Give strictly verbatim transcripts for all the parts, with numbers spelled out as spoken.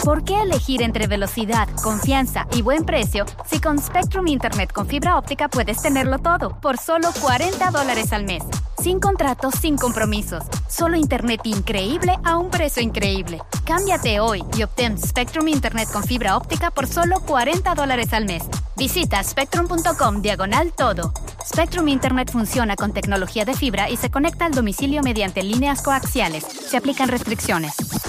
¿Por qué elegir entre velocidad, confianza y buen precio si con Spectrum Internet con fibra óptica puedes tenerlo todo por solo cuarenta dólares al mes? Sin contratos, sin compromisos. Solo internet increíble a un precio increíble. Cámbiate hoy y obtén Spectrum Internet con fibra óptica por solo cuarenta dólares al mes. Visita spectrum.com diagonal todo. Spectrum Internet funciona con tecnología de fibra y se conecta al domicilio mediante líneas coaxiales. Se aplican restricciones.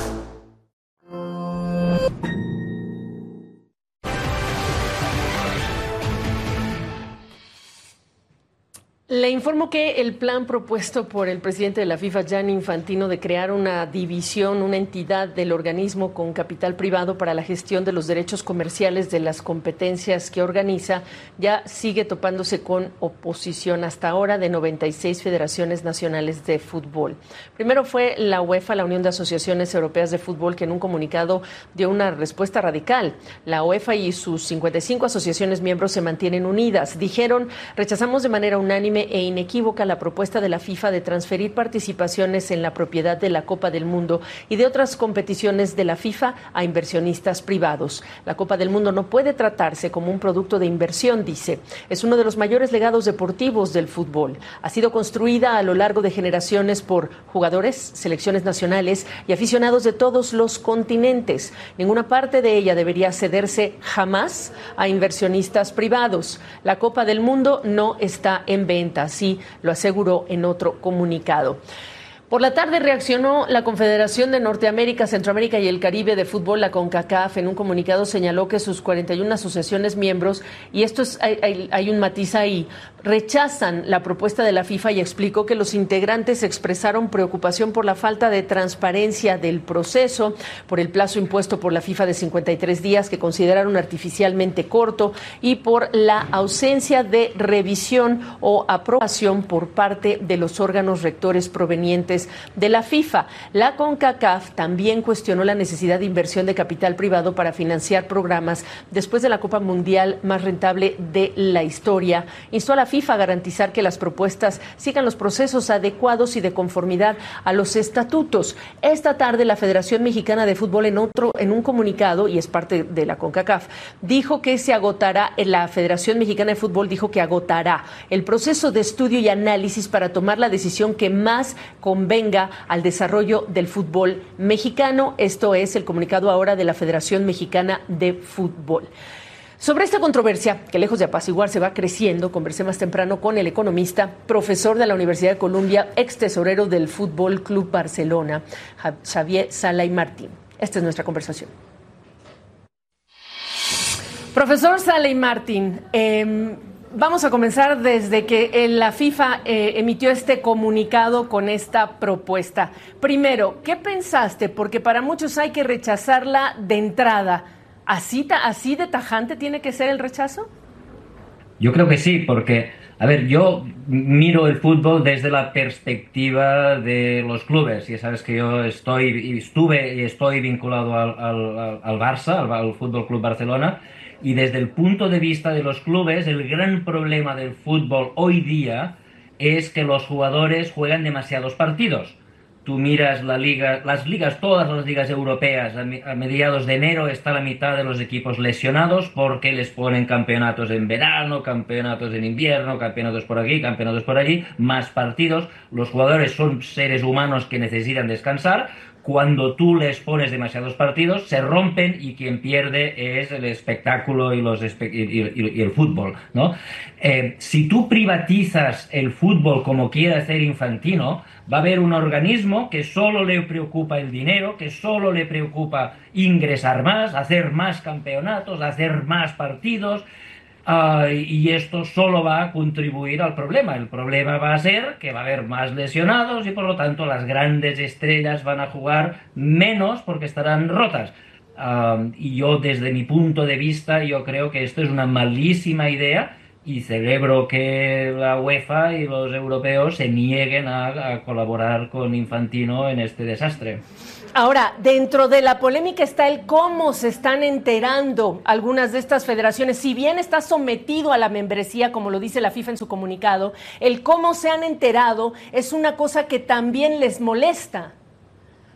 Le informo que el plan propuesto por el presidente de la FIFA, Gianni Infantino, de crear una división, una entidad del organismo con capital privado para la gestión de los derechos comerciales de las competencias que organiza, ya sigue topándose con oposición hasta ahora de noventa y seis federaciones nacionales de fútbol. Primero fue la UEFA, la Unión de Asociaciones Europeas de Fútbol, que en un comunicado dio una respuesta radical. La UEFA y sus cincuenta y cinco asociaciones miembros se mantienen unidas. Dijeron: rechazamos de manera unánime e inequívoca la propuesta de la FIFA de transferir participaciones en la propiedad de la Copa del Mundo y de otras competiciones de la FIFA a inversionistas privados. La Copa del Mundo no puede tratarse como un producto de inversión, dice. Es uno de los mayores legados deportivos del fútbol. Ha sido construida a lo largo de generaciones por jugadores, selecciones nacionales y aficionados de todos los continentes. Ninguna parte de ella debería cederse jamás a inversionistas privados. La Copa del Mundo no está en venta. Así lo aseguró en otro comunicado. Por la tarde reaccionó la Confederación de Norteamérica, Centroamérica y el Caribe de Fútbol, la CONCACAF. En un comunicado señaló que sus cuarenta y una asociaciones miembros, y esto es, hay, hay, hay un matiz ahí, rechazan la propuesta de la FIFA y explicó que los integrantes expresaron preocupación por la falta de transparencia del proceso, por el plazo impuesto por la FIFA de cincuenta y tres días que consideraron artificialmente corto y por la ausencia de revisión o aprobación por parte de los órganos rectores provenientes de la FIFA. La CONCACAF también cuestionó la necesidad de inversión de capital privado para financiar programas después de la Copa Mundial más rentable de la historia. Instó a la FIFA a garantizar que las propuestas sigan los procesos adecuados y de conformidad a los estatutos. Esta tarde la Federación Mexicana de Fútbol en otro en un comunicado, y es parte de la CONCACAF, dijo que se agotará, la Federación Mexicana de Fútbol dijo que agotará el proceso de estudio y análisis para tomar la decisión que más convenga al desarrollo del fútbol mexicano. Esto es el comunicado ahora de la Federación Mexicana de Fútbol. Sobre esta controversia, que lejos de apaciguarse va creciendo, conversé más temprano con el economista, profesor de la Universidad de Columbia, ex tesorero del Fútbol Club Barcelona, Xavier Sala y Martín. Esta es nuestra conversación. Profesor Sala y Martín, eh, vamos a comenzar desde que la FIFA eh, emitió este comunicado con esta propuesta. Primero, ¿qué pensaste? Porque para muchos hay que rechazarla de entrada. ¿Así, así de tajante tiene que ser el rechazo? Yo creo que sí, porque, a ver, yo miro el fútbol desde la perspectiva de los clubes. Ya sabes que yo estoy, estuve y estoy vinculado al, al, al Barça, al, al Fútbol Club Barcelona. Y desde el punto de vista de los clubes, el gran problema del fútbol hoy día es que los jugadores juegan demasiados partidos. Tú miras la liga, las ligas, todas las ligas europeas, a mediados de enero está la mitad de los equipos lesionados porque les ponen campeonatos en verano, campeonatos en invierno, campeonatos por aquí, campeonatos por allí, más partidos. Los jugadores son seres humanos que necesitan descansar. Cuando tú les pones demasiados partidos, se rompen y quien pierde es el espectáculo y, los espe- y, y, y el fútbol, ¿no? Eh, si tú privatizas el fútbol como quiere hacer Infantino, va a haber un organismo que solo le preocupa el dinero, que solo le preocupa ingresar más, hacer más campeonatos, hacer más partidos. Uh, y esto solo va a contribuir al problema. El problema va a ser que va a haber más lesionados y por lo tanto las grandes estrellas van a jugar menos porque estarán rotas. Uh, y yo desde mi punto de vista yo creo que esto es una malísima idea y celebro que la UEFA y los europeos se nieguen a, a colaborar con Infantino en este desastre. Ahora, dentro de la polémica está el cómo se están enterando algunas de estas federaciones. Si bien está sometido a la membresía, como lo dice la FIFA en su comunicado, el cómo se han enterado es una cosa que también les molesta.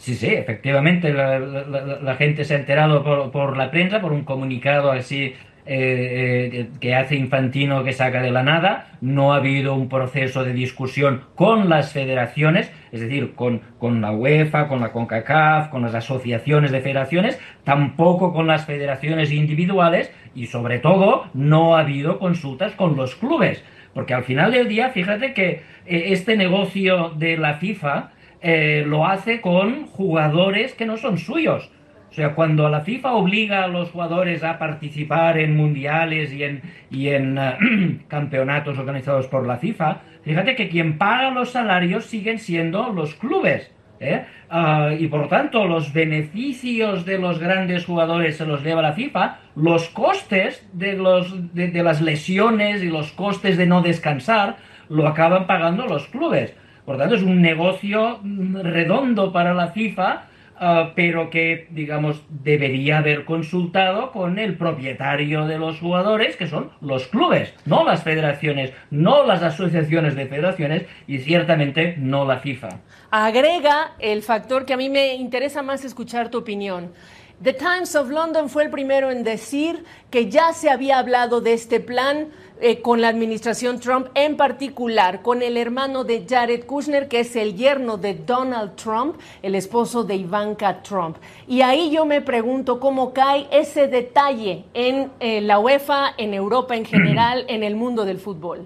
Sí, sí, efectivamente, la, la- la- la gente se ha enterado por, por la prensa, por un comunicado así eh, eh, que hace Infantino que saca de la nada. No ha habido un proceso de discusión con las federaciones, es decir, con, con la UEFA, con la CONCACAF, con las asociaciones de federaciones, tampoco con las federaciones individuales y sobre todo no ha habido consultas con los clubes. Porque al final del día, fíjate que eh, este negocio de la FIFA eh, lo hace con jugadores que no son suyos. O sea, cuando la FIFA obliga a los jugadores a participar en mundiales y en, y en eh, campeonatos organizados por la FIFA, fíjate que quien paga los salarios siguen siendo los clubes. ¿eh? Ah, y por lo tanto, los beneficios de los grandes jugadores se los lleva la FIFA, los costes de, los, de, de las lesiones y los costes de no descansar lo acaban pagando los clubes. Por tanto, es un negocio mm, redondo para la FIFA, ah, pero que, digamos, debería haber consultado con el propietario de los jugadores, que son los clubes, no las federaciones, no las asociaciones de federaciones y ciertamente no la FIFA. Agrega el factor que a mí me interesa más escuchar tu opinión. The Times of London fue el primero en decir que ya se había hablado de este plan eh, con la administración Trump, en particular con el hermano de Jared Kushner, que es el yerno de Donald Trump, el esposo de Ivanka Trump. Y ahí yo me pregunto cómo cae ese detalle en eh, la UEFA, en Europa en general, en el mundo del fútbol.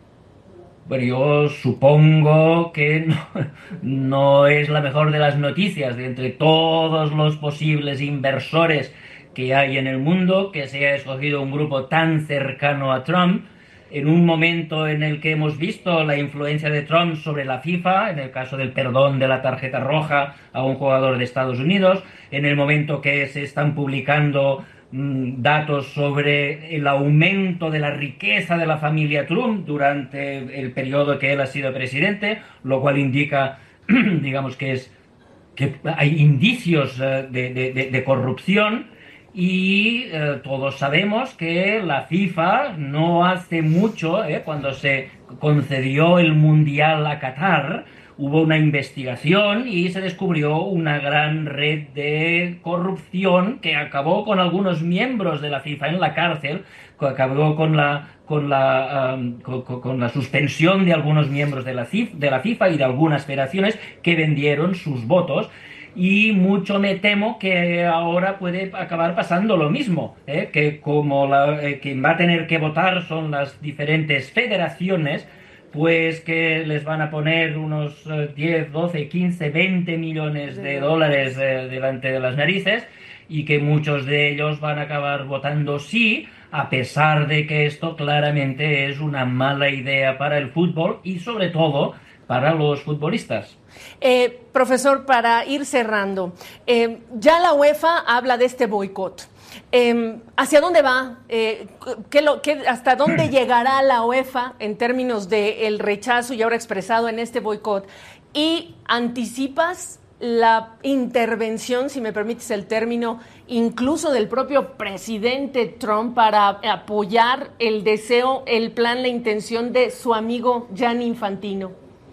Bueno, yo supongo que no, no es la mejor de las noticias de entre todos los posibles inversores que hay en el mundo, que se ha escogido un grupo tan cercano a Trump, en un momento en el que hemos visto la influencia de Trump sobre la FIFA, en el caso del perdón de la tarjeta roja a un jugador de Estados Unidos, en el momento que se están publicando datos sobre el aumento de la riqueza de la familia Trump durante el periodo que él ha sido presidente, lo cual indica, digamos, que es que hay indicios eh, de, de, de, corrupción y eh, todos sabemos que la FIFA no hace mucho, eh, cuando se concedió el Mundial a Qatar, hubo una investigación y se descubrió una gran red de corrupción que acabó con algunos miembros de la FIFA en la cárcel, que acabó con la, con la, um, con, con la suspensión de algunos miembros de la, de la FIFA y de algunas federaciones que vendieron sus votos. Y mucho me temo que ahora puede acabar pasando lo mismo, ¿eh? que como la, eh, quien va a tener que votar son las diferentes federaciones, pues que les van a poner unos eh, diez, doce, quince, veinte millones de dólares eh, delante de las narices y que muchos de ellos van a acabar votando sí, a pesar de que esto claramente es una mala idea para el fútbol y sobre todo para los futbolistas. Eh, profesor, para ir cerrando, eh, ya la UEFA habla de este boicot. Eh, ¿Hacia dónde va? Eh, ¿qué lo, qué, ¿Hasta dónde llegará la UEFA en términos del rechazo y ahora expresado en este boicot? ¿Y anticipas la intervención, si me permites el término, incluso del propio presidente Trump para apoyar el deseo, el plan, la intención de su amigo Gianni Infantino?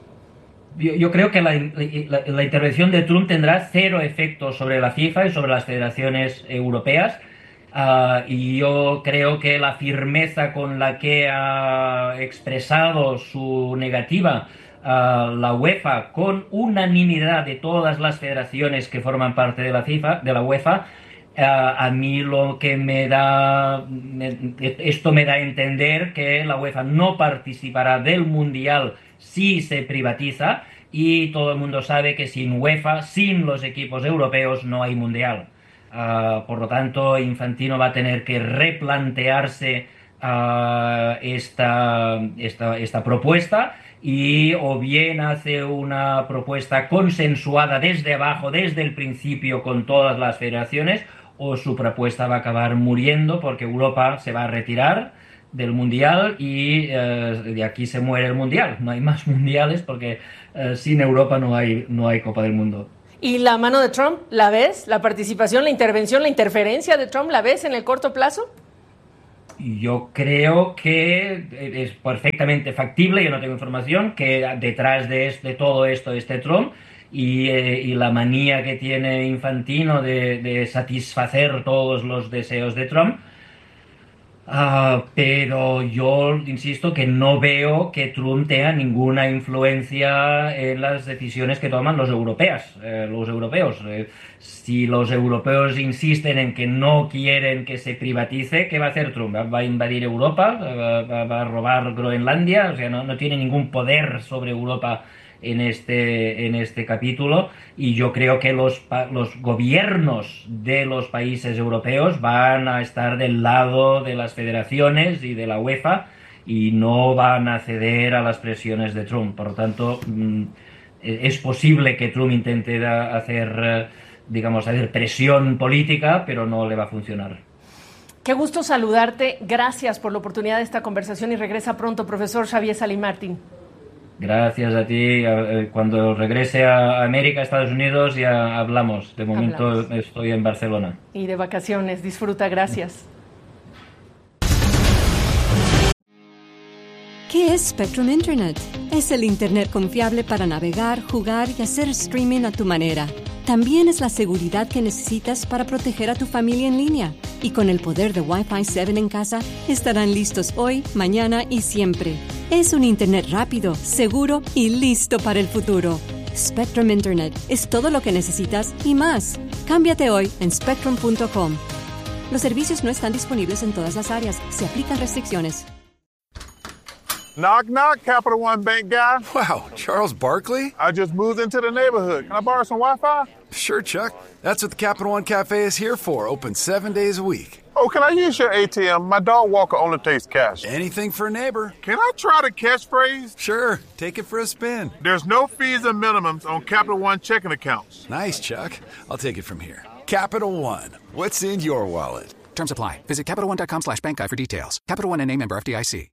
Yo, yo creo que la, la, la intervención de Trump tendrá cero efecto sobre la FIFA y sobre las federaciones europeas. Uh, y yo creo que la firmeza con la que ha expresado su negativa uh, la UEFA con unanimidad de todas las federaciones que forman parte de la FIFA, de la UEFA, uh, a mí lo que me da, me, esto me da a entender que la UEFA no participará del Mundial si se privatiza y todo el mundo sabe que sin UEFA, sin los equipos europeos, no hay Mundial. Uh, por lo tanto, Infantino va a tener que replantearse uh, esta, esta, esta propuesta y o bien hace una propuesta consensuada desde abajo, desde el principio con todas las federaciones, o su propuesta va a acabar muriendo porque Europa se va a retirar del Mundial y uh, de aquí se muere el Mundial. No hay más mundiales porque uh, sin Europa no hay, no hay Copa del Mundo. ¿Y la mano de Trump, la ves? ¿La participación, la intervención, la interferencia de Trump, la ves en el corto plazo? Yo creo que es perfectamente factible, yo no tengo información, que detrás de, este, de todo esto esté Trump y, eh, y la manía que tiene Infantino de, de satisfacer todos los deseos de Trump. Uh, pero yo insisto que no veo que Trump tenga ninguna influencia en las decisiones que toman los europeos. Eh, los europeos. Eh, si los europeos insisten en que no quieren que se privatice, ¿qué va a hacer Trump? ¿Va a invadir Europa? ¿Va, va, va a robar Groenlandia? O sea, no, no tiene ningún poder sobre Europa en este, en este capítulo, y yo creo que los, los gobiernos de los países europeos van a estar del lado de las federaciones y de la UEFA y no van a ceder a las presiones de Trump. Por lo tanto, es posible que Trump intente hacer, digamos, hacer presión política, pero no le va a funcionar. Qué gusto saludarte. Gracias por la oportunidad de esta conversación y regresa pronto, profesor Xavier Salim Martín. Gracias a ti. Cuando regrese a América, a Estados Unidos, ya hablamos. De momento hablamos. Estoy en Barcelona. Y de vacaciones. Disfruta. Gracias. ¿Qué es Spectrum Internet? Es el Internet confiable para navegar, jugar y hacer streaming a tu manera. También es la seguridad que necesitas para proteger a tu familia en línea. Y con el poder de Wi-Fi siete en casa, estarán listos hoy, mañana y siempre. Es un Internet rápido, seguro y listo para el futuro. Spectrum Internet es todo lo que necesitas y más. Cámbiate hoy en spectrum punto com. Los servicios no están disponibles en todas las áreas. Se aplican restricciones. Knock, knock, Capital One Bank guy. Wow, Charles Barkley? I just moved into the neighborhood. Can I borrow some Wi-Fi? Sure, Chuck. That's what the Capital One Cafe is here for, open seven days a week. Oh, can I use your A T M? My dog walker only takes cash. Anything for a neighbor. Can I try the catchphrase? Sure, take it for a spin. There's no fees and minimums on Capital One checking accounts. Nice, Chuck. I'll take it from here. Capital One, what's in your wallet? Terms apply. Visit CapitalOne.com slash bank guide for details. Capital One N A member F D I C.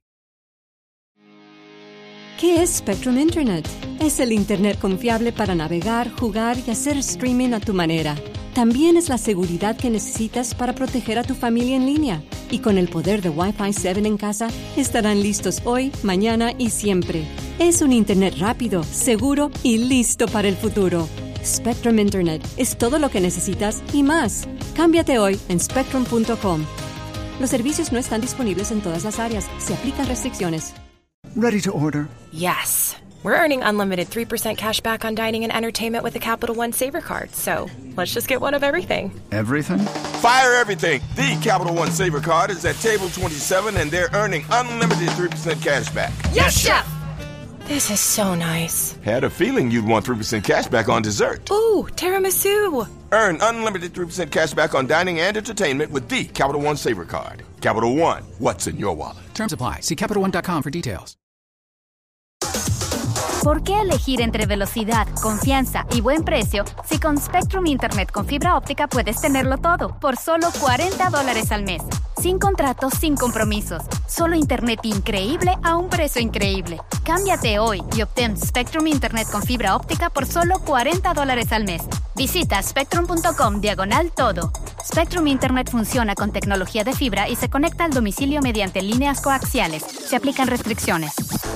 ¿Qué es Spectrum Internet? Es el Internet confiable para navegar, jugar y hacer streaming a tu manera. También es la seguridad que necesitas para proteger a tu familia en línea. Y con el poder de Wi-Fi siete en casa, estarán listos hoy, mañana y siempre. Es un Internet rápido, seguro y listo para el futuro. Spectrum Internet es todo lo que necesitas y más. Cámbiate hoy en spectrum punto com. Los servicios no están disponibles en todas las áreas. Se aplican restricciones. Ready to order? Yes. We're earning unlimited three percent cash back on dining and entertainment with a Capital One Saver card. So let's just get one of everything. Everything? Fire everything. The Capital One Saver card is at table twenty-seven, and they're earning unlimited three percent cash back. Yes, Chef! This is so nice. Had a feeling you'd want three percent cash back on dessert. Ooh, tiramisu. Earn unlimited three percent cash back on dining and entertainment with the Capital One Saver card. Capital One, what's in your wallet? Terms apply. See Capital One dot com for details. ¿Por qué elegir entre velocidad, confianza y buen precio si con Spectrum Internet con fibra óptica puedes tenerlo todo por solo cuarenta dólares al mes? Sin contratos, sin compromisos. Solo Internet increíble a un precio increíble. Cámbiate hoy y obtén Spectrum Internet con fibra óptica por solo cuarenta dólares al mes. Visita spectrum punto com diagonal todo. Spectrum Internet funciona con tecnología de fibra y se conecta al domicilio mediante líneas coaxiales. Se aplican restricciones.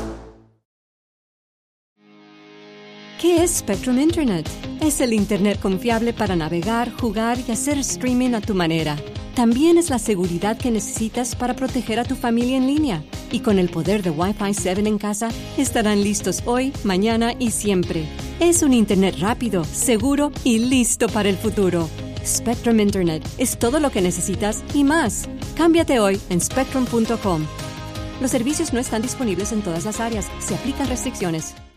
¿Qué es Spectrum Internet? Es el Internet confiable para navegar, jugar y hacer streaming a tu manera. También es la seguridad que necesitas para proteger a tu familia en línea. Y con el poder de Wi-Fi siete en casa, estarán listos hoy, mañana y siempre. Es un Internet rápido, seguro y listo para el futuro. Spectrum Internet es todo lo que necesitas y más. Cámbiate hoy en spectrum punto com. Los servicios no están disponibles en todas las áreas. Se aplican restricciones.